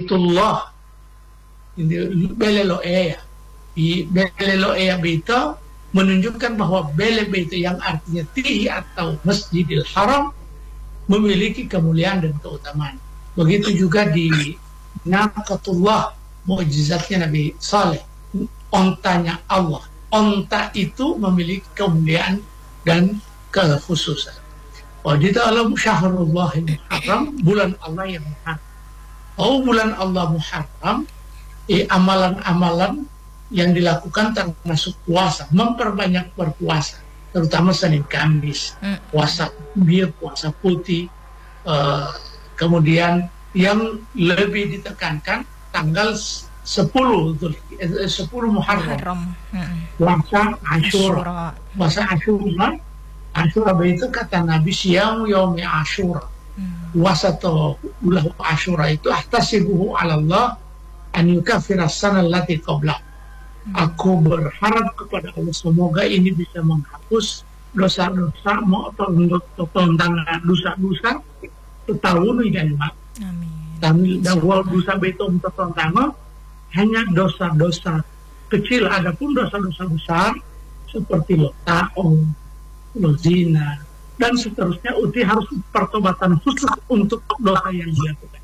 Baitullah. Ini belelo ya. Di belelo ya itu menunjukkan bahwa bele itu yang artinya ti atau Masjidil Haram memiliki kemuliaan dan keutamaan. Begitu juga di Naqatullah, mukjizatnya Nabi Saleh, ontanya Allah. Onta itu memiliki kemuliaan dan kekhususan. Di dalam Syahrullah Muharram, bulan Allah yang muharram. Bulan Allah Muharram, amalan-amalan yang dilakukan termasuk puasa, memperbanyak berpuasa, terutama Senin Kamis, puasa bir, puasa putih, kemudian yang lebih ditekankan tanggal 10 Muharram, puasa Asyura. Puasa Asyura itu kata Nabi, siyamu yaumi Asyura, puasa atau ulah Asyura itu ahtasibuhu ala Allah an yukaffira as-sana allati qablahu. Aku berharap kepada Allah semoga ini bisa menghapus dosa-dosa tentang dosa-dosa setahun dan kami dahulu dosa betul terutama hanya dosa-dosa kecil, adapun dosa-dosa besar seperti ta'ong, zina dan seterusnya uti harus pertobatan khusus untuk dosa yang dilakukan.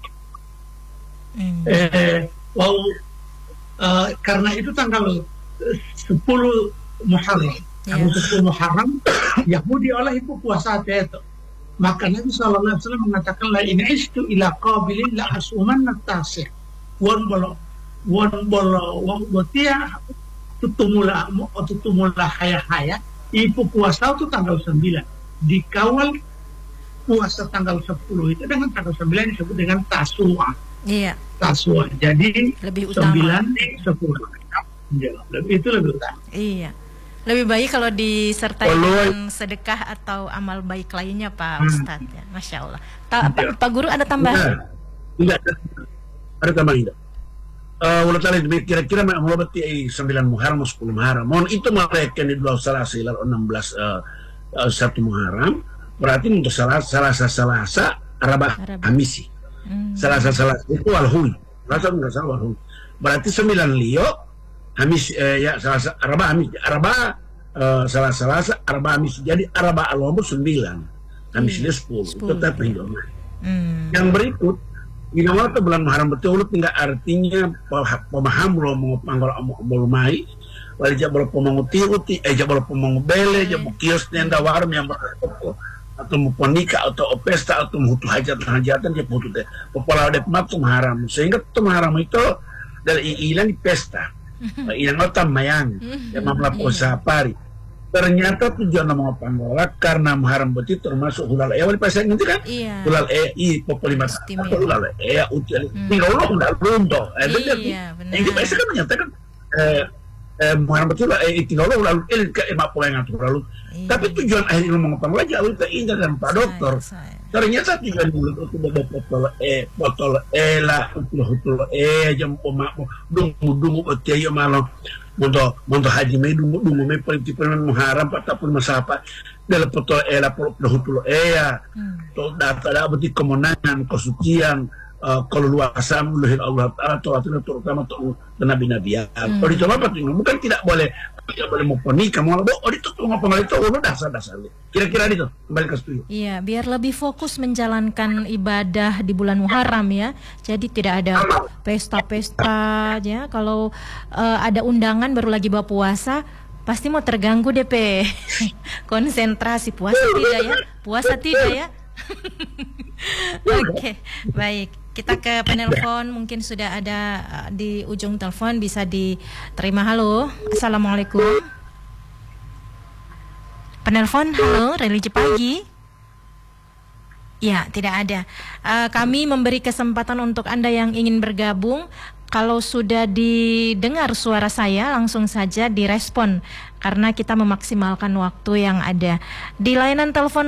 Karena itu tanggal 10 Muharram, tanggal 10 Muharram Yahudi oleh itu puasa itu. Maka Nabi SAW mengatakan la in istu ila qabilin la asumanna tasih wan bolo watia tutumula haya ipu puasa itu tanggal 9 dikawal puasa tanggal 10 itu dengan tanggal 9 disebut dengan Tasua. Iya. Taswa. Jadi lebih utama. 9 10. Ya, itu lebih utama. Iya. Lebih baik kalau disertai dengan sedekah atau amal baik lainnya, Pak Ustadz. Ya, Masya Allah. Pak Guru ada tambahan? Tidak. Ada tambahan tidak? Kira-kira mau berarti 9 Muharram 10 Muharram. Mohon itu mereka di 12 Selasa 16 1 Muharram. Berarti untuk Selasa Arabah Hamisi. Selasa itu Al-Hul. Berarti 9 Leo Hamis Selasa Arabah Hamis Selasa Arabah Hamis. Jadi Arabah Al-Hul 9 Hamis dia 10. Tetap hidup. Yang berikut ini waktu bulan Muharram betul tinggal artinya pemaham lo mau panggil mau mai wajib boleh pemanguti boleh pemangubele jabo kios tenda warung yang bertoko atau mau nikah atau pesta atau mau hajatan dia butuh deh pola deh matu Muharram sehingga itu Muharram itu dari hilang di pesta hilang otam mayang yang melakukan safari. Ternyata tujuan nama panggola karena Muharram betul termasuk hulal wali pasang itu kan hulal populima hulal util tinggal lo udah runtuh iya benar yang kita kan menyatakan Muharram betul tinggal lo lalu ke emak pola yang atur lalu tapi tujuan akhirnya nama panggola jauh kita ingat dan Pak Dokter ternyata tujuan mulut itu bebek botol lah utul jam pomak dungu betul malam Monto haji me dungu me principalmente Muharram ataupun masapa dalam potol hutul to data berarti kemenangan kesucian keluasan luhur Allah Taala terutama nabi-nabi kalau dicoba bukan tidak boleh mau nikah mau itu tuh ngapa itu dasar kira-kira itu kembali ke studio. Iya, biar lebih fokus menjalankan ibadah di bulan Muharram ya. Jadi tidak ada pesta-pesta ya. Kalau ada undangan baru lagi bawa puasa, pasti mau terganggu DP. Konsentrasi puasa tidak ya. Oke, baik. Kita ke penelpon, mungkin sudah ada di ujung telepon, bisa diterima. Halo, Assalamualaikum. Penelpon, halo, religi pagi. Ya, tidak ada. Kami memberi kesempatan untuk Anda yang ingin bergabung. Kalau sudah didengar suara saya, langsung saja direspon karena kita memaksimalkan waktu yang ada. Di layanan telepon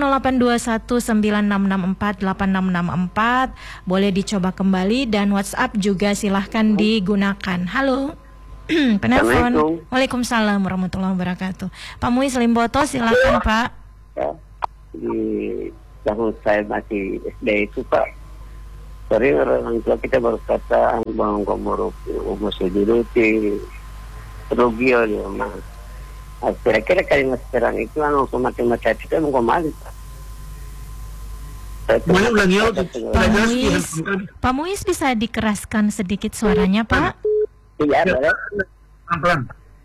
082196648664 boleh dicoba kembali dan WhatsApp juga silahkan digunakan. Halo. Penelpon. Waalaikumsalam warahmatullahi wabarakatuh. Pak Muis Limboto, silakan Pak. Ya, di tahun saya masih SD itu Pak, sering orang tua kita berkata bang komoruku musujuduti rugi dia mah. Kira-kira kalimat sekarang itu aku mati-mati kita mau kembali. Boleh ulangi Pak Muiz bisa dikeraskan sedikit suaranya Pak? Iya boleh. Pelan-pelan.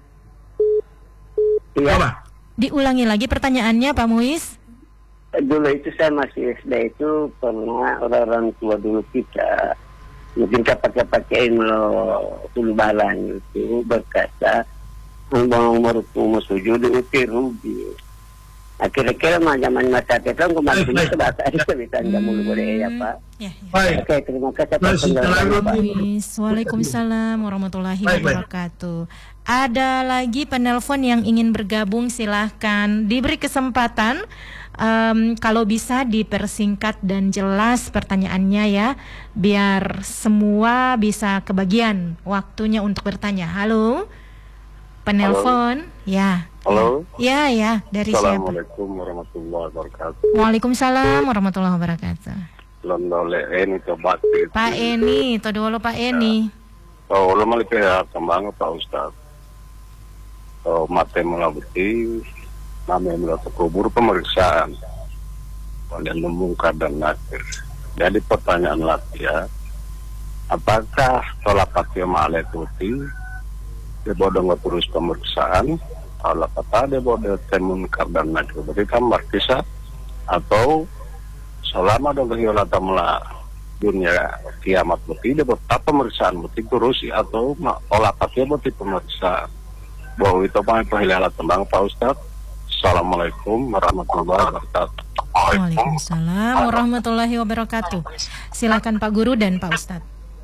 Iya. Diulangi lagi pertanyaannya Pak Muiz. Dulu itu saya masih SD itu pernah orang tua dulu kita mungkin pakai hulu balang itu berkata bang merupu sujud itu rugi. Kira-kira zaman masa kita kembali ke bahasa itu bisa nggak mulu boleh ya Pak. Baik. Oke, terima kasih atas penjelasan Pak. Waalaikumsalam warahmatullahi wabarakatuh. Ada lagi penelpon yang ingin bergabung, silahkan diberi kesempatan. Kalau bisa dipersingkat dan jelas pertanyaannya ya, biar semua bisa kebagian waktunya untuk bertanya. Halo, penelpon. Ya. Halo. Ya, dari siapa? Assalamualaikum warahmatullahi wabarakatuh. Waalaikumsalam warahmatullahi wabarakatuh. Londole Eni coba. Pak Eni, to dulu Pak Eni. Oh, lo malah pihak kembang Pak Ustaz. Oh, mate melabuti, namanya melakukan kubur pemeriksaan. Kalian membongkar dan nakir. Jadi pertanyaan lagi ya, apakah tolak pakai malai putih? Dia bodong terus pemeriksaan. Kalau kata dia boleh temun kardan nakir berarti tambah kisah atau selama dong kehilangan tamla dunia kiamat putih dia tetap pemeriksaan putih terusi atau olah pakai putih pemeriksaan bahwa itu penghilangan tembang Pak Ustaz. Assalamualaikum warahmatullahi wabarakatuh. Waalaikumsalam warahmatullahi wabarakatuh. Silakan Pak Guru dan Pak Ustaz.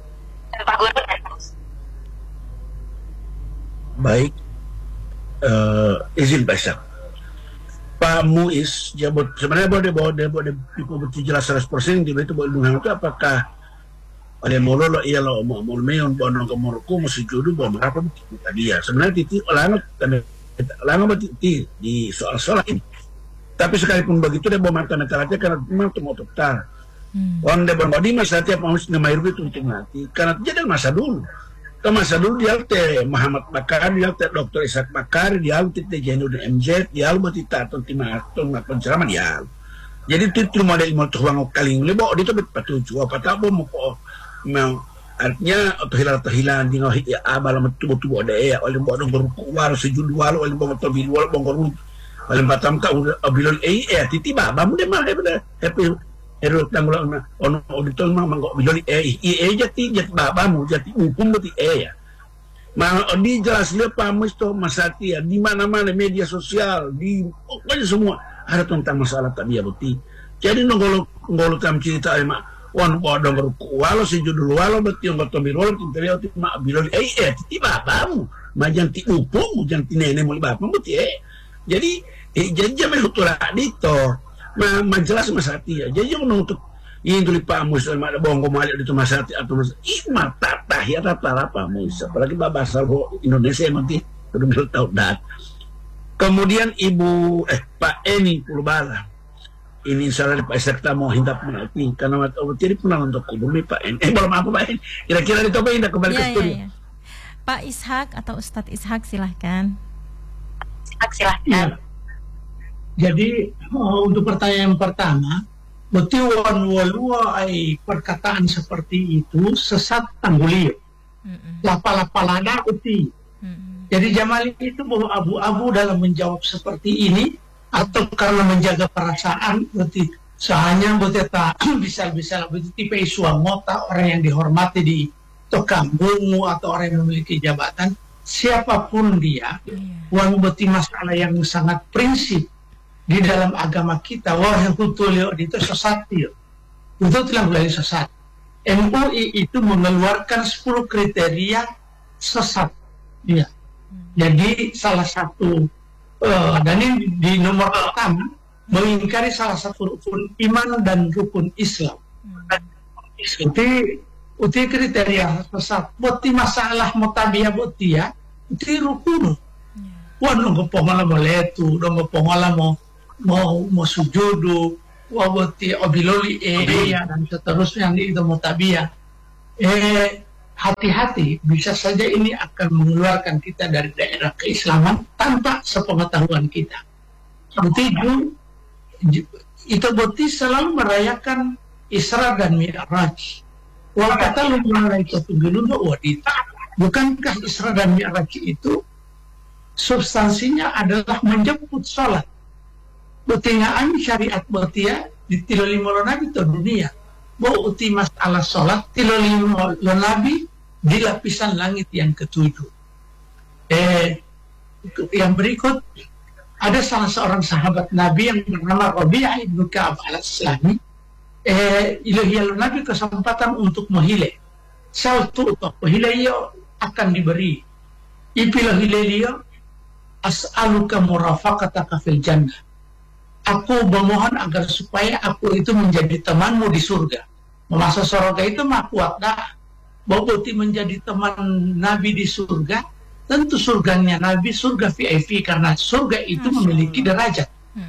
Baik. Izin Pak Pak Muiz sebenarnya boleh jelas 100% di itu boleh itu apakah oleh mololo ia lo mau meon bono kemorku masih jodoh bono apa tadi ya sebenarnya titik lama titik di soal ini tapi sekalipun begitu dia bawa mata aja karena memang itu mau total orang dia berbodi masa tiap mau nama itu untuk nanti karena jadi masa dulu dia te Muhammad Bakar, dia te Dr. Ishak Bakar, dia te Jainuddin MZ, dia berarti taton timaton penceraman dia. Jadi itu model ilmu tuang kaling lebo itu betul apa tak mau artinya hilang di ngah ya abal betul ada ya oleh bodong berkuar sejudwal oleh bodong terbiwal bongkor oleh batam ka bilol tiba bamu de mah happy erot tanggul ono auditor mah mangko biloli jati babamu jati hukum berarti ya di jelas dia pamus to masati ya di mana-mana media sosial di pokoknya semua ada tentang masalah tadi ya berarti jadi nggolo tam cerita mak wan bodong berkualo si judul walo berarti yang betul birol tintere mak biloli ti babamu majan ti hukum jangan ti nenek mau bapak berarti jadi jamai hutura dito jelas masati ya jadi untuk ini tulis Pak Musa ada bongko malik itu masati atau mata ya tata Pak Musa apalagi bahasa Indonesia nanti sudah tahu dat kemudian Ibu Pak Eni Pulubala ini salah Pak Sekta mau hindap mengerti karena jadi pernah untuk kubumi Pak Eni belum apa Pak Eni kira-kira dicoba indah kembali ke studio Pak Ishak atau Ustadz Ishak silahkan ya. Jadi untuk pertanyaan pertama, betuan walua perkataan seperti itu sesat tanggulio, lapa-lada uti. Jadi Jamali itu bahwa abu-abu dalam menjawab seperti ini atau karena menjaga perasaan, berarti sahanya beteta bisa berarti tipe suamota orang yang dihormati di tokampungmu atau orang yang memiliki jabatan, siapapun dia, wan beti masalah yang sangat prinsip. Di dalam agama kita wah hutulio itu sesat itu telah mulai sesat. MUI itu mengeluarkan 10 kriteria sesat ya. Jadi salah satu dan ini di nomor pertama mengingkari salah satu rukun iman dan rukun Islam. Uti kriteria sesat buat masalah mutabiyah buat dia itu rukun. Wah nunggu pengalaman letu nunggu pengalaman mau sujudu waboti obiloli ya dan seterusnya itu mutabia. Hati-hati, bisa saja ini akan mengeluarkan kita dari daerah keislaman tanpa sepengetahuan kita. Ketujuh, itu boti selalu merayakan Isra dan Mi'raj. Wa kata lumana itu tunggulono wadita. Bukankah Isra dan Mi'raj itu substansinya adalah menjemput sholat? Betingaan syariat betia di tilolimo nabi to dunia. Bahwa uti masalah sholat tilolimo nabi di lapisan langit yang ketujuh. Yang berikut ada salah seorang sahabat Nabi yang bernama Rabi'ah ibn Ka'ab al-Islami. Ilahi Nabi kesempatan untuk menghile. Saltu untuk menghile akan diberi. Ipilah hilelio as'aluka murafaqataka fil jannah. Aku memohon agar supaya aku itu menjadi temanmu di surga. Masa surga itu mah kuat dah. Bauti menjadi teman Nabi di surga. Tentu surganya Nabi surga VIP karena surga itu memiliki derajat.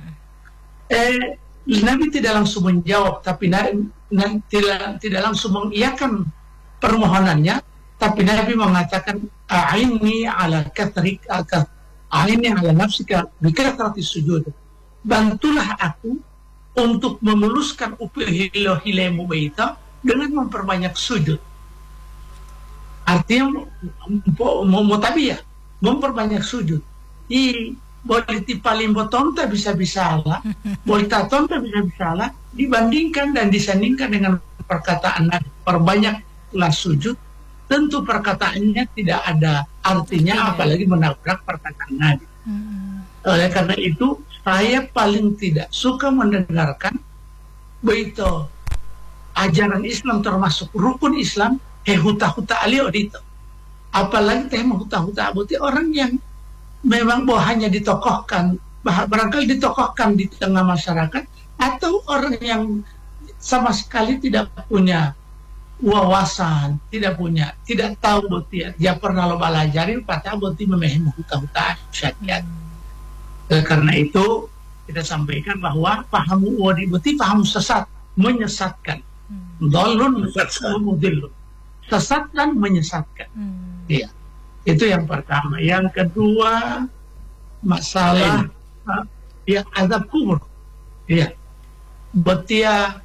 Nabi tidak langsung menjawab, tapi tidak langsung mengiyakan permohonannya. Tapi Nabi mengatakan, "A'inni ala katrik a'inni ala nafsika bikatrati sujud." Bantulah aku untuk memuluskan hilemu baita dengan memperbanyak sujud. Artinya mutabiyah, memperbanyak sujud. Boleh paling botonta bisa-bisa lah, boleh tatonta bisa-bisa lah, dibandingkan dan disandingkan dengan perkataan Nabi. Perbanyaklah sujud, tentu perkataannya tidak ada artinya, apalagi menabrak perkataan Nabi. Oleh karena itu, saya paling tidak suka mendengarkan begitu ajaran Islam termasuk rukun Islam huta-huta alio itu. Apalagi teh huta-huta berarti orang yang memang hanya ditokohkan, barangkali ditokohkan di tengah masyarakat, atau orang yang sama sekali tidak punya wawasan, tidak tahu betul dia pernah lo belajarin patah betul memahami huta-huta syariat. Karena itu kita sampaikan bahwa paham wadi betul paham sesat, menyesatkan. Dolun mudillun. Sesat dan menyesatkan. Iya. Itu yang pertama. Yang kedua, masalah yang azab kubur. Iya. Betia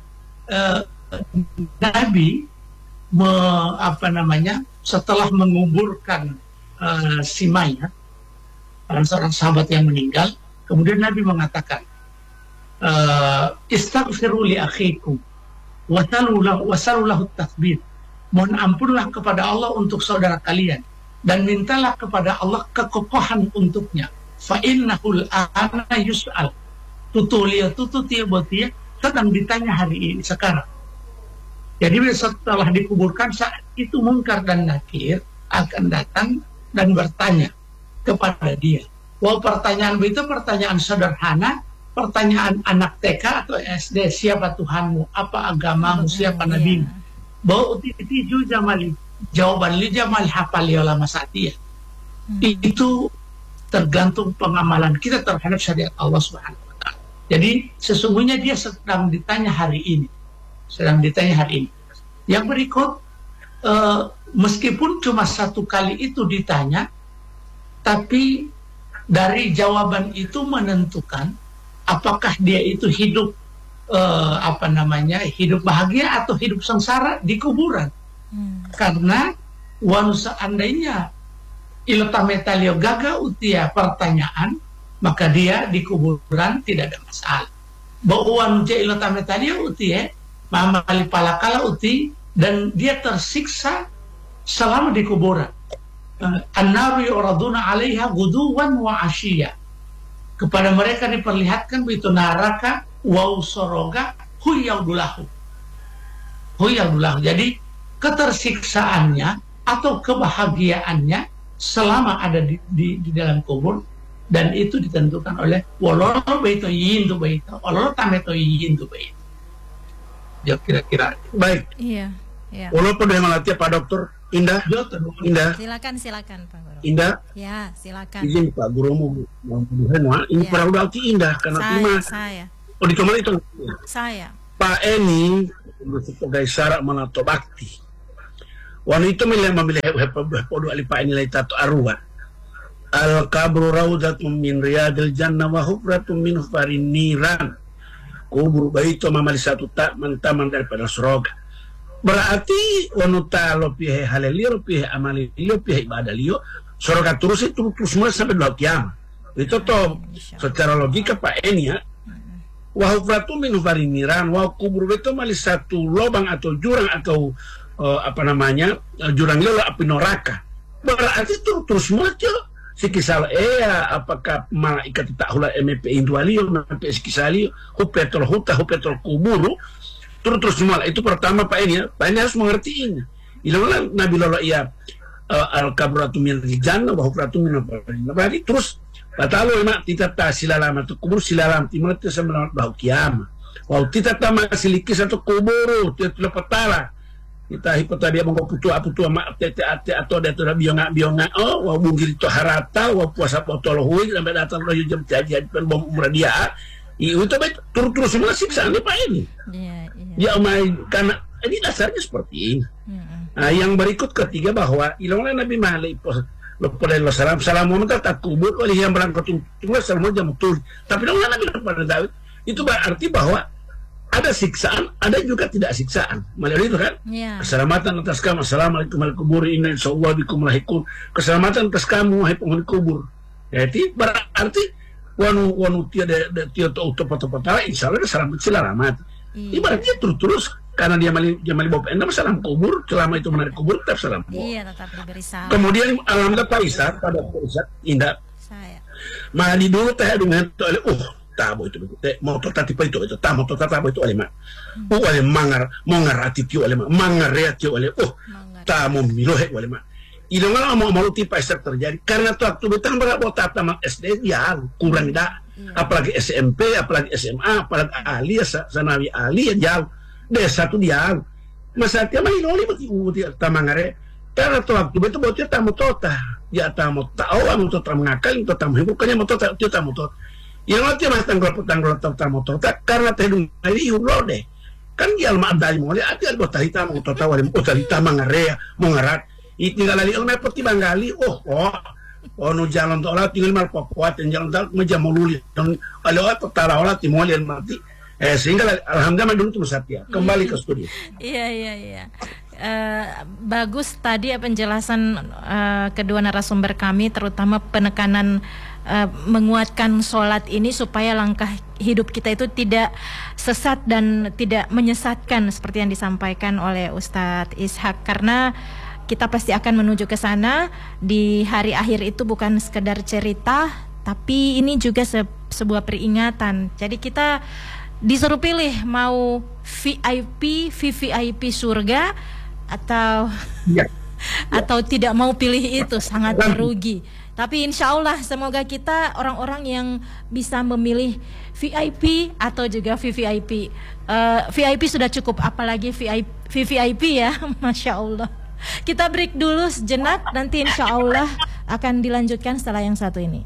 Nabi setelah menguburkan si mayat, seorang sahabat yang meninggal, kemudian Nabi mengatakan, istaghfiru li akhikum wasalu lahu tathbit. Mohon ampunlah kepada Allah untuk saudara kalian dan mintalah kepada Allah kekokohan untuknya. Fa innahul ana yus'al. Tutulia tututia botia sedang ditanya hari ini sekarang. Jadi setelah dikuburkan, saat itu Munkar dan Nakir akan datang dan bertanya kepada dia. Wah, pertanyaan itu pertanyaan sederhana, pertanyaan anak TK atau SD, siapa Tuhanmu, apa agamamu, siapa nabimu. Bahwa itu jamali jawaban li jamal hafal ulama saatnya. Itu tergantung pengamalan kita terhadap syariat Allah Subhanahu wa taala. Jadi sesungguhnya dia sedang ditanya hari ini. Yang berikut, meskipun cuma satu kali itu ditanya, tapi dari jawaban itu menentukan apakah dia itu hidup hidup bahagia atau hidup sengsara di kuburan. Karena seandainya ilota metalio gaga utia pertanyaan, maka dia di kuburan tidak ada masalah. Bahwa ilota metalio utia mamali palakala uti, dan dia tersiksa selama di kuburan. An-naru yuraduna 'alaiha guduwan wa 'ashiyya. Kepada mereka diperlihatkan begitu neraka wa usoroga huyaudulahu. Jadi ketersiksaannya atau kebahagiaannya selama ada di dalam kubur, dan itu ditentukan oleh walolo baito yindu baito, walolo tameto yindu baito. Ya kira-kira baik. Iya. Walaupun yang melatih Pak Dokter Indah. Silakan Pak Guru. Indah. Ya, silakan. Izin Pak Guru mau ini para udah Indah karena saya. Oh di kamar itu Saya. Pak Eni sebagai syarat menato bakti. Wanita memilih podo ali Pak Eni lai tato arwah. Al kabru raudatun min riyadil jannah wa hufratun min hufarin niran. Kubur baito mamali satu tak mantaman daripada surga. Berarti wanita lo pihe halelio, lo pihe amalilio, pihe ibadalio, surga terus itu terus mulai sampai dua kiamat. Itu toh secara logika Pak Eni ya. Wa hufratun min hufarin niran, wa kubur baito mali satu lubang atau jurang atau jurang lilo api neraka. Berarti terus mulai si kisah apakah malaikat tak hula MP indualio MP sikisalio hupetrol huta hupetrol kuburu terus semua itu pertama Pak Eni ya. Pak Eni harus mengerti ini. Ilang Nabi lolo ia al kabratu min rijana wa hufratu min abarin. Berarti terus patalo emak titata silalam atau kubur silalam timur itu sama bahu kiamat. Wa titata masilikis atau kuburu tidak petala. Kita hipotabia mongko putua mak tete ate atau ada tu bionga wa bungil to harata wa puasa potol hui sampai datang lo jam jaji pen bom umrah dia itu terus semua siksaan Pak Eni. Ya umai karena ini dasarnya seperti ini. Nah, yang berikut ketiga bahwa ilanglah Nabi Malik lo salam Muhammad tak kubur oleh yang berangkat tunggu salam jam betul. Tapi ilanglah Nabi pada Daud itu berarti bahwa ada siksaan, ada juga tidak siksaan. Melalui itu kan? Keselamatan atas kamu. Assalamualaikum warahmatullahi wabarakatuh. Insyaallah bikum lahikun. Keselamatan atas kamu, wahai penghuni kubur. Jadi berarti wanu tiada tepat-tepat insyaallah selamat selamat. Ibaratnya terus karena dia mali bawa endam salam kubur, selama itu menarik kubur tetap salam. Iya, tetap diberi salam. Kemudian alhamdulillah Pak Isa pada Pak Isa indah. Saya. Mali dulu teh dengan tabo itu motor tati pa itu motor tabo itu oleh mak oleh mangar atitio oleh mak mangar reatio oleh tamo milohe oleh mak ilong mau tipa terjadi karena tuh waktu betang berapa tamat SD ya kurang dah apalagi SMP apalagi SMA apalagi ahli sanawi ahli jauh desa tuh dia masa tiap main oli berarti tamangare karena tuh waktu betul bocor tamu tota ya tamu tahu tota mengakal tamu bukannya motor dia tamu tota yang nanti mas tanggul motor tak karena tedung dari ulo deh kan dia alma adali mulai ada bota hitam motor tawar bota hitam mangarea mengerat itu tinggal lagi alma peti banggali nu jalan tola tinggal mal popuat yang jalan tola meja moluli dan kalau tara olah timoli mati sehingga alhamdulillah dulu tuh Satya kembali ke studio. Iya. Bagus tadi penjelasan kedua narasumber kami, terutama penekanan menguatkan sholat ini supaya langkah hidup kita itu tidak sesat dan tidak menyesatkan seperti yang disampaikan oleh Ustadz Ishak, karena kita pasti akan menuju ke sana di hari akhir itu bukan sekedar cerita, tapi ini juga sebuah peringatan. Jadi kita disuruh pilih mau VIP, VVIP surga atau atau tidak mau pilih itu, sangat merugi. Tapi insya Allah semoga kita orang-orang yang bisa memilih VIP atau juga VVIP. VIP sudah cukup, apalagi VVIP ya, Masya Allah. Kita break dulu sejenak, nanti insya Allah akan dilanjutkan setelah yang satu ini.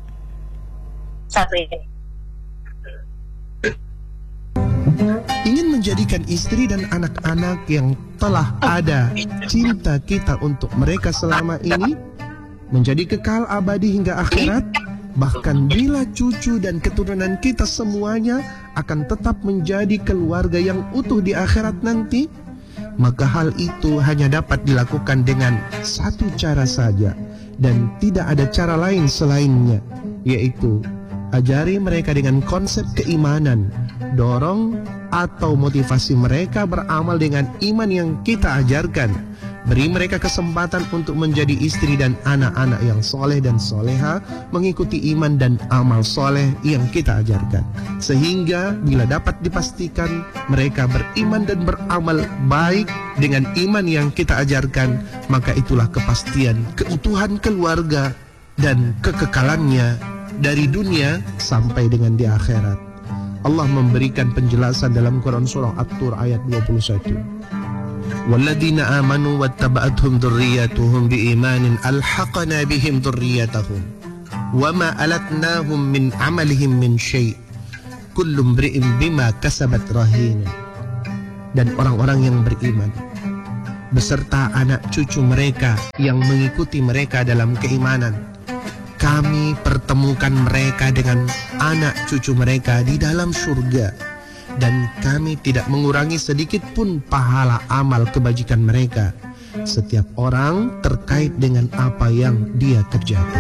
Ingin menjadikan istri dan anak-anak yang telah ada cinta kita untuk mereka selama ini menjadi kekal abadi hingga akhirat, bahkan bila cucu dan keturunan kita semuanya akan tetap menjadi keluarga yang utuh di akhirat nanti, maka hal itu hanya dapat dilakukan dengan satu cara saja dan tidak ada cara lain selainnya, yaitu ajari mereka dengan konsep keimanan, dorong atau motivasi mereka beramal dengan iman yang kita ajarkan. Beri mereka kesempatan untuk menjadi istri dan anak-anak yang soleh dan soleha, mengikuti iman dan amal soleh yang kita ajarkan. Sehingga bila dapat dipastikan mereka beriman dan beramal baik dengan iman yang kita ajarkan, maka itulah kepastian keutuhan keluarga dan kekekalannya dari dunia sampai dengan di akhirat. Allah memberikan penjelasan dalam Quran surah At-Tur ayat 21. Walladzina amanu wattaba'athum dzurriyyatuhum biimanin alhaqna bihim dzurriyyatahum wama alatnahum min amalihim min syai'. kullu imri'in bima kasabat rahin. Dan orang-orang yang beriman beserta anak cucu mereka yang mengikuti mereka dalam keimanan, kami pertemukan mereka dengan anak cucu mereka di dalam surga, dan kami tidak mengurangi sedikit pun pahala amal kebajikan mereka, setiap orang terkait dengan apa yang dia kerjakan.